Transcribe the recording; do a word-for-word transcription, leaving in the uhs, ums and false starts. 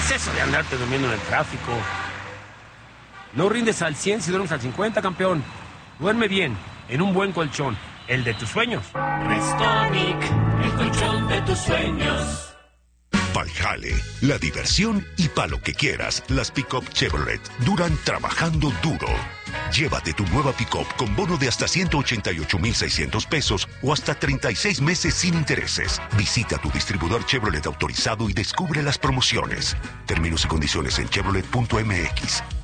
es eso de andarte durmiendo en el tráfico? No rindes al cien si duermes al cincuenta, campeón. Duerme bien, en un buen colchón, el de tus sueños. Restonic, el colchón de tus sueños. Pa'l jale, la diversión y pa' lo que quieras, las pick-up Chevrolet duran trabajando duro. Llévate tu nueva pick-up con bono de hasta ciento ochenta y ocho mil seiscientos pesos o hasta treinta y seis meses sin intereses. Visita tu distribuidor Chevrolet autorizado y descubre las promociones. Términos y condiciones en chevrolet punto m x.